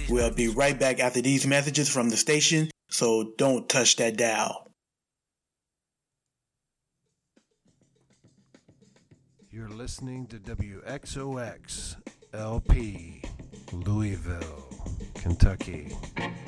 We'll be right back after these messages from the station, so don't touch that dial. You're listening to WXOX LP, Louisville, Kentucky.